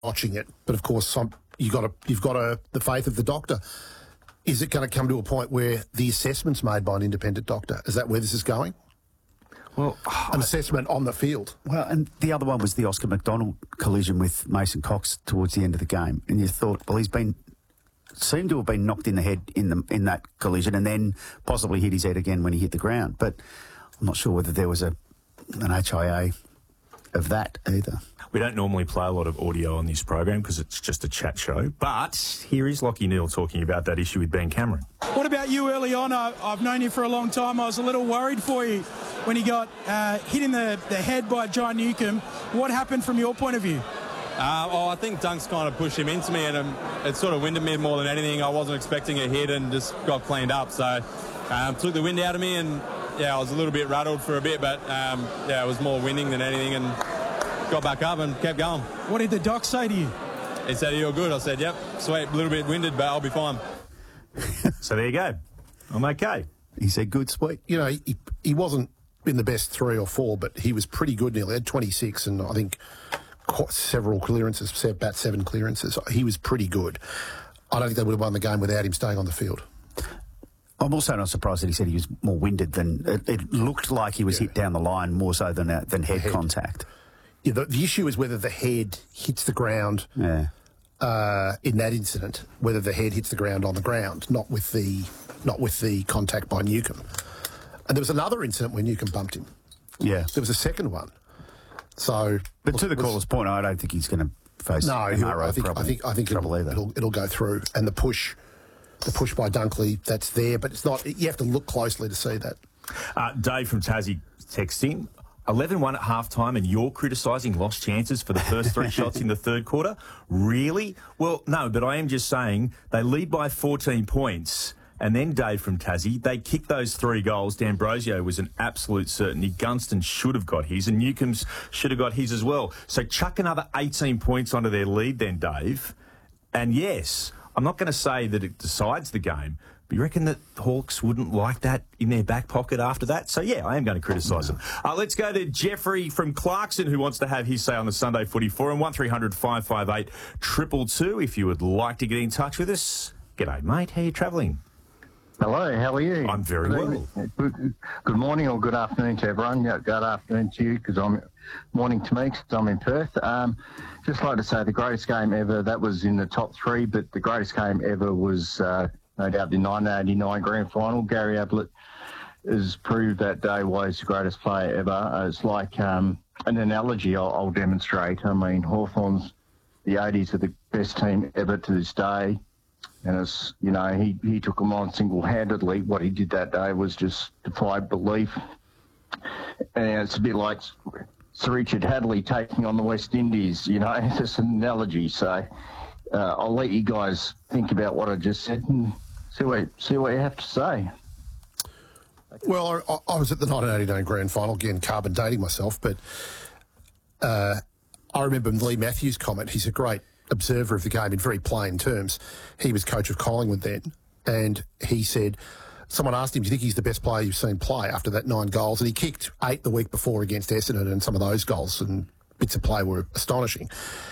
watching it, but of course you've got the faith of the doctor. Is it going to come to a point where the assessment's made by an independent doctor? Is that where this is going? Well, an assessment on the field. Well, and the other one was the Oscar McDonald collision with Mason Cox towards the end of the game, and you thought, well, seemed to have been knocked in the head in that collision, and then possibly hit his head again when he hit the ground. But I'm not sure whether there was an HIA of that either. We don't normally play a lot of audio on this program because it's just a chat show, but here is Lachie Neale talking about that issue with Ben Cameron. What about you early on? I've known you for a long time. I was a little worried for you when he got hit in the head by John Newcombe. What happened from your point of view? I think Dunks kind of pushed him into me, and it sort of winded me more than anything. I wasn't expecting a hit and just got cleaned up. So took the wind out of me, and I was a little bit rattled for a bit, but it was more winding than anything, and got back up and kept going. What did the doc say to you? He said, "You're good." I said, "Yep, sweet, a little bit winded, but I'll be fine." So there you go. I'm okay. He said, "Good, sweet." You know, he wasn't in the best 3 or 4, but he was pretty good. Nearly had 26, and I think several clearances, about 7 clearances. He was pretty good. I don't think they would have won the game without him staying on the field. I'm also not surprised that he said he was more winded than it looked like he was hit down the line more so than head contact. Yeah, the issue is whether the head hits the ground in that incident, whether the head hits the ground on the ground, not with the contact by Newcombe. And there was another incident where Newcombe bumped him. Yeah. There was a second one. So, but to the caller's point, I don't think he's going to face I think it'll go through. And the push by Dunkley, that's there, but it's not. You have to look closely to see that. Dave from Tassie texting 11-1 at halftime, and you're criticising lost chances for the first 3 shots in the third quarter. Really? Well, no, but I am just saying they lead by 14 points. And then Dave from Tassie, they kicked those 3 goals. D'Ambrosio was an absolute certainty. Gunston should have got his, and Newcombe should have got his as well. So chuck another 18 points onto their lead then, Dave. And yes, I'm not going to say that it decides the game, but you reckon that Hawks wouldn't like that in their back pocket after that? So, yeah, I am going to criticise them. Let's go to Jeffrey from Clarkson, who wants to have his say on the Sunday Footy Forum. 1300 558 222 if you would like to get in touch with us. G'day, mate. How are you travelling? Hello, how are you? I'm very well. Good morning or good afternoon to everyone. Yeah, good afternoon to you, because morning to me, because I'm in Perth. Just like to say the greatest game ever, that was in the top 3, but the greatest game ever was no doubt the 1989 Grand Final. Gary Ablett has proved that day why he's the greatest player ever. It's like an analogy I'll demonstrate. I mean, Hawthorn's, the 80s are the best team ever to this day. And it's, he took them on single-handedly. What he did that day was just defied belief. And it's a bit like Sir Richard Hadley taking on the West Indies, it's just an analogy. So I'll let you guys think about what I just said and see what you have to say. Well, I was at the 1989 Grand Final, again, carbon dating myself, but I remember Lee Matthews' comment. He's a great observer of the game in very plain terms. He was coach of Collingwood then, and he said, someone asked him, do you think he's the best player you've seen play after that 9 goals? And he kicked 8 the week before against Essendon, and some of those goals and bits of play were astonishing.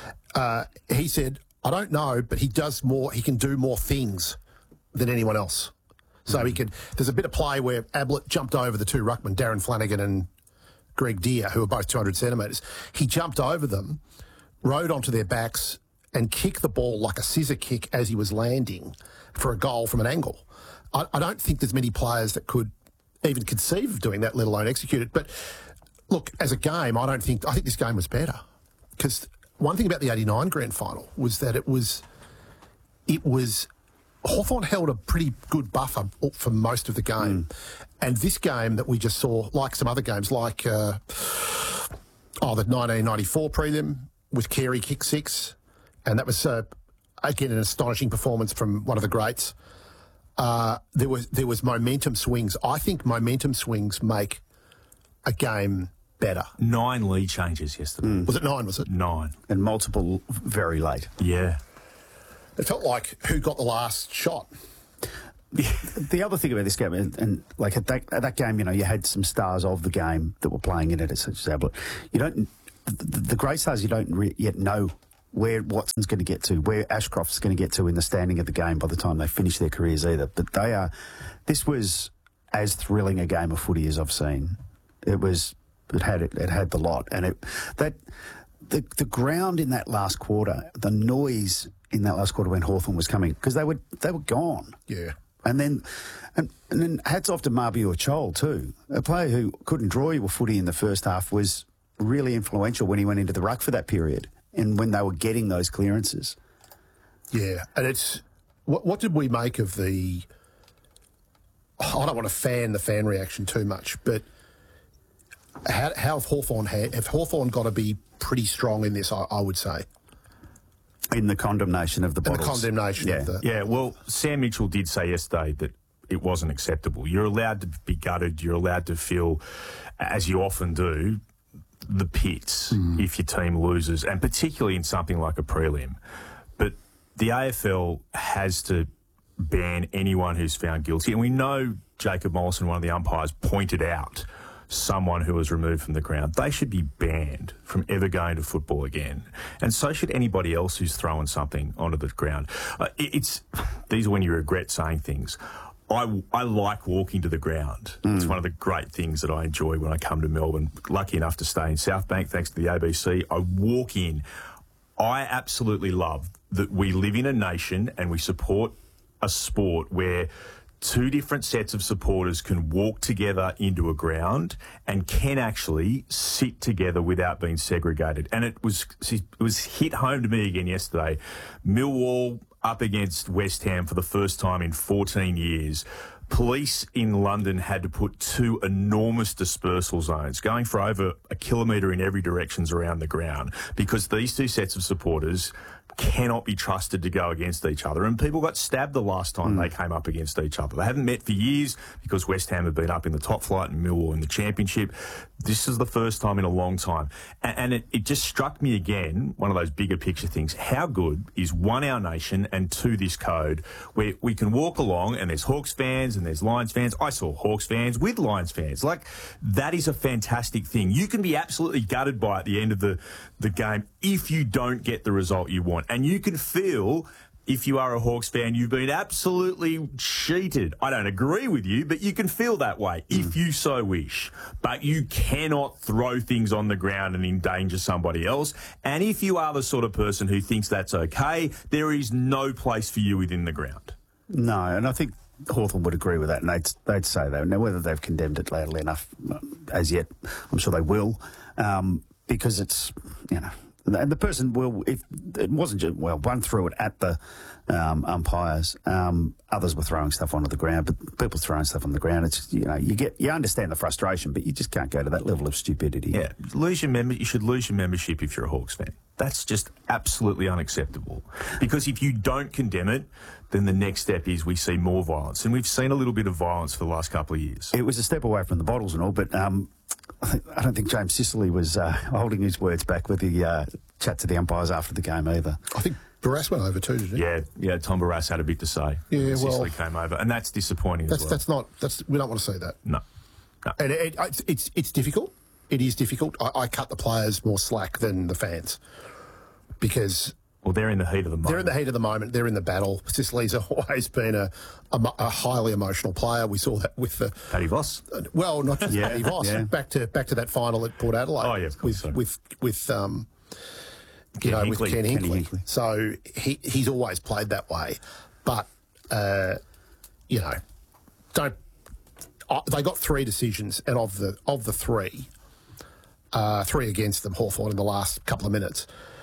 He said, I don't know, but he can do more things than anyone else. So there's a bit of play where Ablett jumped over the 2 ruckmen, Darren Flanagan and Greg Deere, who are both 200 centimetres. He jumped over them, rode onto their backs, and kick the ball like a scissor kick as he was landing for a goal from an angle. I don't think there's many players that could even conceive of doing that, let alone execute it. But look, as a game, I think this game was better. Because one thing about the 89 Grand Final was that it was Hawthorn held a pretty good buffer for most of the game. And this game that we just saw, like some other games, like the 1994 prelim with Carey kick 6, and that was, again, an astonishing performance from one of the greats. There was momentum swings. I think momentum swings make a game better. 9 lead changes yesterday. Was it 9, was it? 9. And multiple very late. Yeah. It felt like who got the last shot. The other thing about this game, and like at that game, you had some stars of the game that were playing in it, such as Ablett. The great stars, you don't yet know where Watson's going to get to, where Ashcroft's going to get to in the standing of the game by the time they finish their careers either. But this was as thrilling a game of footy as I've seen. It had the lot, and the ground in that last quarter, the noise in that last quarter when Hawthorn was coming, because they were gone. Yeah. And then hats off to Mabior Chol too, a player who couldn't draw you a footy in the first half, was really influential when he went into the ruck for that period and when they were getting those clearances. Yeah, and it's what did we make of the? I don't want to fan the fan reaction too much, but how have Hawthorn got to be pretty strong in this? I would say. In the condemnation of the bottles. The condemnation of the... Yeah, well, Sam Mitchell did say yesterday that it wasn't acceptable. You're allowed to be gutted. You're allowed to feel, as you often do, the pits if your team loses, and particularly in something like a prelim. But the AFL has to ban anyone who's found guilty. And we know Jacob Mollison, one of the umpires, pointed out someone who was removed from the ground. They should be banned from ever going to football again. And so should anybody else who's throwing something onto the ground. These are when you regret saying things. I like walking to the ground. It's one of the great things that I enjoy when I come to Melbourne. Lucky enough to stay in South Bank thanks to the ABC. I walk in. I absolutely love that we live in a nation and we support a sport where two different sets of supporters can walk together into a ground and can actually sit together without being segregated. And it was hit home to me again yesterday. Millwall up against West Ham for the first time in 14 years. Police in London had to put two enormous dispersal zones going for over a kilometre in every direction around the ground because these two sets of supporters cannot be trusted to go against each other. And people got stabbed the last time they came up against each other. They haven't met for years because West Ham have been up in the top flight and Millwall in the championship. This is the first time in a long time. And it just struck me again, one of those bigger picture things, how good is one, our nation, and two, this code, where we can walk along and there's Hawks fans and there's Lions fans. I saw Hawks fans with Lions fans. Like, that is a fantastic thing. You can be absolutely gutted by at the end of the game if you don't get the result you want. And you can feel, if you are a Hawks fan, you've been absolutely cheated. I don't agree with you, but you can feel that way if you so wish. But you cannot throw things on the ground and endanger somebody else. And if you are the sort of person who thinks that's okay, there is no place for you within the ground. No, and I think Hawthorn would agree with that, and they'd say that. Now, whether they've condemned it loudly enough as yet, I'm sure they will, because it's, and the person will, if it wasn't just, one threw it at the umpires, others were throwing stuff onto the ground, but people throwing stuff on the ground, it's, you understand the frustration, but you just can't go to that level of stupidity. Yeah, you should lose your membership if you're a Hawks fan. That's just absolutely unacceptable. Because if you don't condemn it, then the next step is we see more violence. And we've seen a little bit of violence for the last couple of years. It was a step away from the bottles and all, but I don't think James Sicily was holding his words back with the chat to the umpires after the game either. I think Barrass went over too, didn't he? Yeah, Tom Barrass had a bit to say. Yeah, Sicily came over, and that's disappointing as well. We don't want to see that. No. And it's difficult. It is difficult. I cut the players more slack than the fans because... Well, they're in the heat of the moment. They're in the heat of the moment. They're in the battle. Sicily's always been a highly emotional player. We saw that with the Paddy Voss. Well, not just Paddy Voss. Yeah. Back to that final at Port Adelaide. Oh yeah, of course. With Ken Hinkley. So he's always played that way, but don't. They got three decisions, and of the three against them, Hawthorn in the last couple of minutes.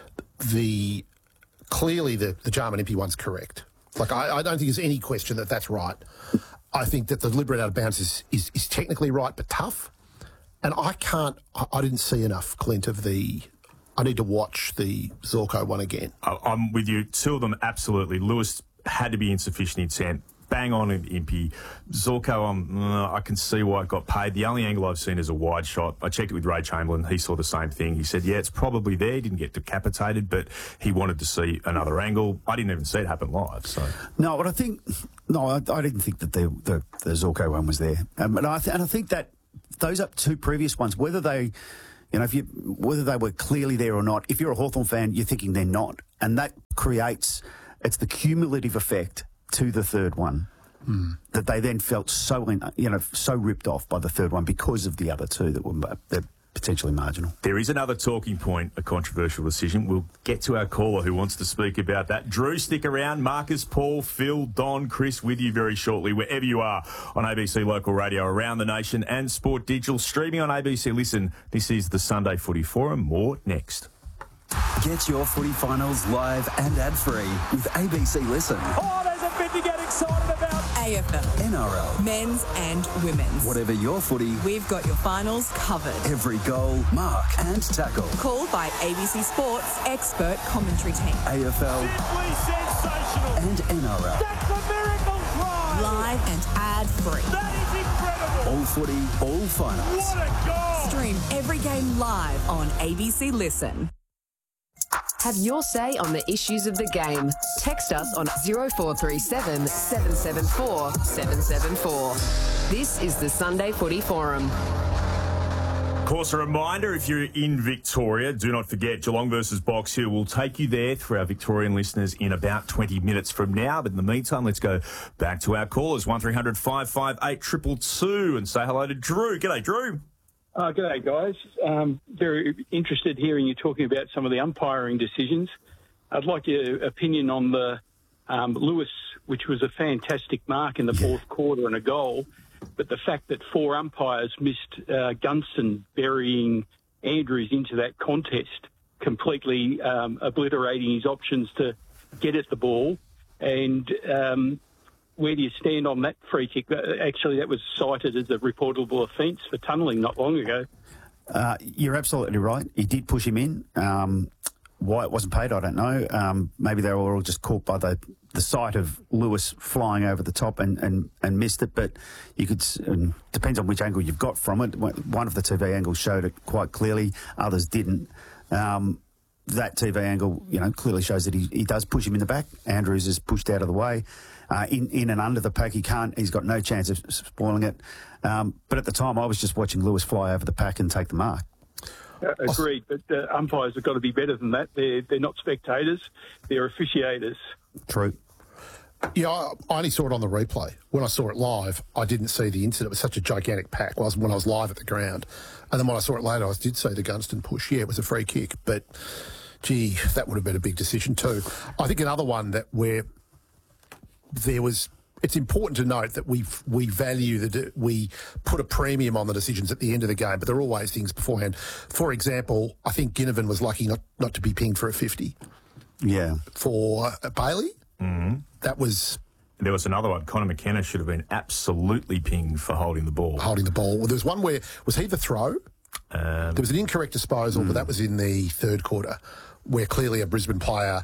Clearly, the Jarman Impey one's correct. Like, I don't think there's any question that that's right. I think that the deliberate out of bounds is technically right, but tough. And I didn't see enough, Clint, I need to watch the Zorko one again. I'm with you. Two of them, absolutely. Lewis had to be insufficient intent. Bang on in Impey. Zorko, I can see why it got paid. The only angle I've seen is a wide shot. I checked it with Ray Chamberlain. He saw the same thing. He said, yeah, it's probably there. He didn't get decapitated, but he wanted to see another angle. I didn't even see it happen live. So no, but I didn't think that the Zorko one was there. And I think that those up two previous ones, whether they... You know, whether they were clearly there or not, if you're a Hawthorn fan, you're thinking they're not. And that creates, it's the cumulative effect to the third one that they then felt so ripped off by the third one because of the other two that were potentially marginal. There is another talking point, a controversial decision. We'll get to our caller who wants to speak about that. Drew, stick around. Marcus, Paul, Phil, Don, Chris with you very shortly, wherever you are on ABC Local Radio around the nation and Sport Digital, streaming on ABC Listen. This is the Sunday Footy Forum. More next. Get your footy finals live and ad-free with ABC Listen. Oh, there's a bit to get excited about. AFL, NRL, men's and women's. Whatever your footy, We've got your finals covered. every goal, mark and tackle. Called by ABC Sports expert commentary team. AFL Simply sensational. and NRL. That's a miracle try. Live and ad-free. That is incredible. All footy, all finals. What a goal. Stream every game live on ABC Listen. Have your say on the issues of the game. Text us on 0437 774 774. This is the Sunday Footy Forum. Of course, a reminder, if you're in Victoria, do not forget Geelong versus Box Hill. We'll take you there for our Victorian listeners in about 20 minutes from now. But in the meantime, let's go back to our callers, 1300 558 222, and say hello to Drew. G'day, Drew. G'day, guys. Very interested hearing you talking about some of the umpiring decisions. I'd like your opinion on the Lewis, which was a fantastic mark in the fourth quarter and a goal, but the fact that 4 umpires missed Gunston burying Andrews into that contest, completely obliterating his options to get at the ball. And where do you stand on that free kick? Actually, that was cited as a reportable offence for tunnelling not long ago. You're absolutely right. He did push him in. Why it wasn't paid, I don't know. Maybe they were all just caught by the sight of Lewis flying over the top and missed it. But you could depends on which angle you've got from it. One of the TV angles showed it quite clearly. Others didn't. That TV angle, clearly shows that he does push him in the back. Andrews is pushed out of the way. In and under the pack, he's got no chance of spoiling it. But at the time, I was just watching Lewis fly over the pack and take the mark. Agreed, but umpires have got to be better than that. They're not spectators, they're officiators. True. Yeah, I only saw it on the replay. When I saw it live, I didn't see the incident. It was such a gigantic pack when I was live at the ground. And then when I saw it later, I did see the Gunston push. Yeah, it was a free kick, but, gee, that would have been a big decision too. I think another one it's important to note that we value we put a premium on the decisions at the end of the game, but there are always things beforehand. For example, I think Ginnivan was lucky not to be pinged for a 50. Yeah. For Bailey, that was... There was another one. Connor McKenna should have been absolutely pinged for holding the ball. Well, there was one where... Was he the throw? There was an incorrect disposal, but that was in the third quarter, where clearly a Brisbane player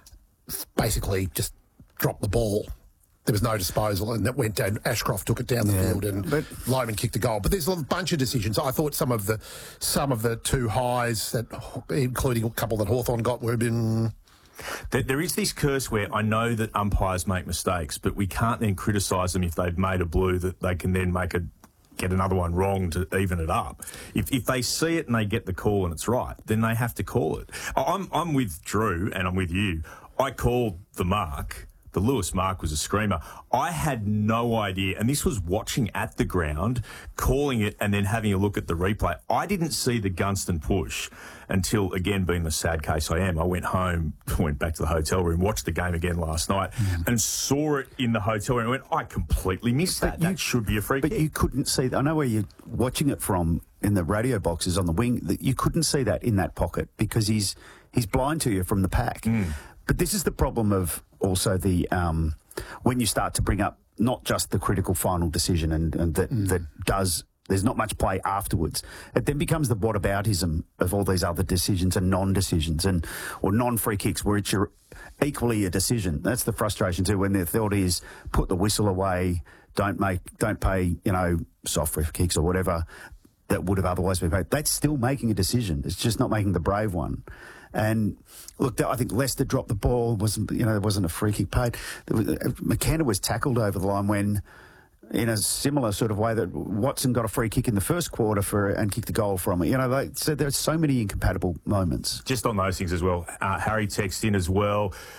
basically just dropped the ball. There was no disposal, and that went down. Ashcroft took it down the field, and Lyman kicked a goal. But there's a bunch of decisions. I thought some of the too highs, including a couple that Hawthorn got, were been... There is this curse where I know that umpires make mistakes, but we can't then criticise them if they've made a blue that they can then get another one wrong to even it up. If they see it and they get the call and it's right, then they have to call it. I'm with Drew and I'm with you. I called the mark. The Lewis mark was a screamer. I had no idea, and this was watching at the ground, calling it and then having a look at the replay. I didn't see the Gunston push until, again, being the sad case I am, I went home, went back to the hotel room, watched the game again last night and saw it in the hotel room and went, I completely missed that. That should be a free kick. But you couldn't see... I know where you're watching it from in the radio boxes on the wing. You couldn't see that in that pocket because he's blind to you from the pack. But this is the problem of also the when you start to bring up not just the critical final decision and that does, there's not much play afterwards. It then becomes the whataboutism of all these other decisions and non-decisions or non-free kicks where it's equally a decision. That's the frustration too, when the thought is put the whistle away, don't pay, soft free kicks or whatever that would have otherwise been paid. That's still making a decision. It's just not making the brave one. And look, I think Leicester dropped the ball. There wasn't a free kick paid. McKenna was tackled over the line when in a similar sort of way that Watson got a free kick in the first quarter and kicked a goal from it. You know, so there's so many incompatible moments. Just on those things as well, Harry texted in as well.